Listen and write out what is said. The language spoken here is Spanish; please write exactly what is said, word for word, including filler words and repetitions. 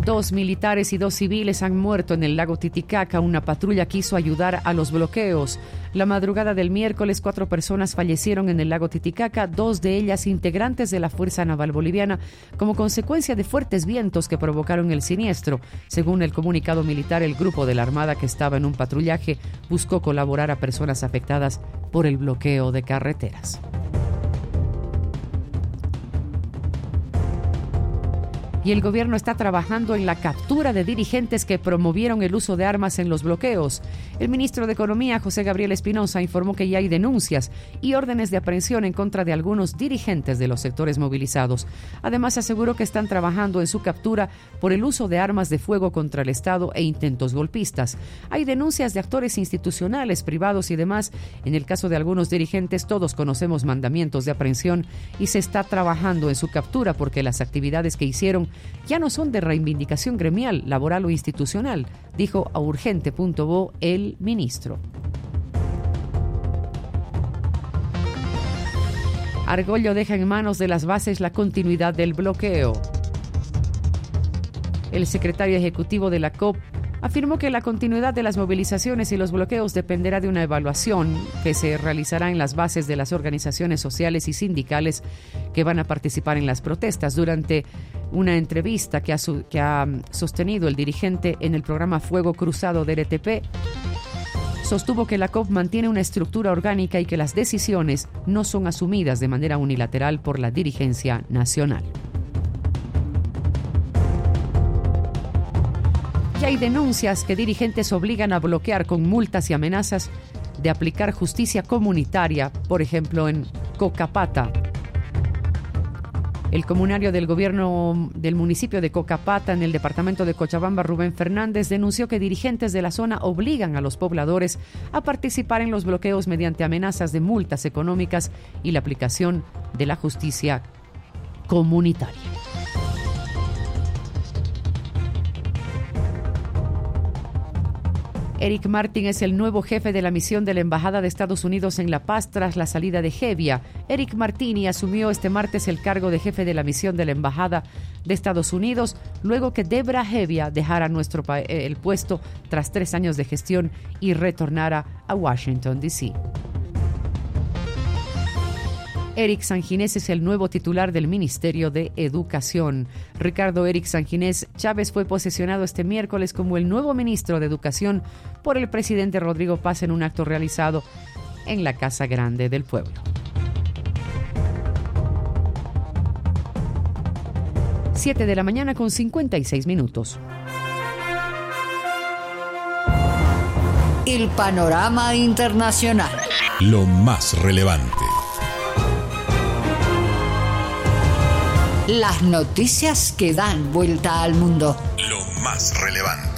Dos militares y dos civiles han muerto en el lago Titicaca. Una patrulla quiso ayudar a los bloqueos. La madrugada del miércoles, cuatro personas fallecieron en el lago Titicaca, dos de ellas integrantes de la Fuerza Naval Boliviana, como consecuencia de fuertes vientos que provocaron el siniestro. Según el comunicado militar, el grupo de la Armada que estaba en un patrullaje buscó colaborar a personas afectadas por el bloqueo de carreteras. Y el gobierno está trabajando en la captura de dirigentes que promovieron el uso de armas en los bloqueos. El ministro de Economía, José Gabriel Espinosa, informó que ya hay denuncias y órdenes de aprehensión en contra de algunos dirigentes de los sectores movilizados. Además, aseguró que están trabajando en su captura por el uso de armas de fuego contra el Estado e intentos golpistas. Hay denuncias de actores institucionales, privados y demás. En el caso de algunos dirigentes, todos conocemos mandamientos de aprehensión y se está trabajando en su captura porque las actividades que hicieron ya no son de reivindicación gremial, laboral o institucional, dijo a urgente punto bo el ministro. Argollo deja en manos de las bases la continuidad del bloqueo. El secretario ejecutivo de la C O P afirmó que la continuidad de las movilizaciones y los bloqueos dependerá de una evaluación que se realizará en las bases de las organizaciones sociales y sindicales que van a participar en las protestas. Durante una entrevista que ha, su, que ha sostenido el dirigente en el programa Fuego Cruzado de R T P, sostuvo que la C O P mantiene una estructura orgánica y que las decisiones no son asumidas de manera unilateral por la dirigencia nacional. Y hay denuncias que dirigentes obligan a bloquear con multas y amenazas de aplicar justicia comunitaria, por ejemplo en Cocapata. El comunario del gobierno del municipio de Cocapata, en el departamento de Cochabamba, Rubén Fernández, denunció que dirigentes de la zona obligan a los pobladores a participar en los bloqueos mediante amenazas de multas económicas y la aplicación de la justicia comunitaria. Eric Martin es el nuevo jefe de la misión de la Embajada de Estados Unidos en La Paz tras la salida de Hevia. Eric Martini asumió este martes el cargo de jefe de la misión de la Embajada de Estados Unidos luego que Debra Hevia dejara nuestro pa- el puesto tras tres años de gestión y retornara a Washington, D C Eric Sanginés es el nuevo titular del Ministerio de Educación. Ricardo Eric Sanginés Chávez fue posesionado este miércoles como el nuevo ministro de Educación por el presidente Rodrigo Paz en un acto realizado en la Casa Grande del Pueblo. Siete de la mañana con cincuenta y seis minutos. El panorama internacional. Lo más relevante. Las noticias que dan vuelta al mundo. Lo más relevante.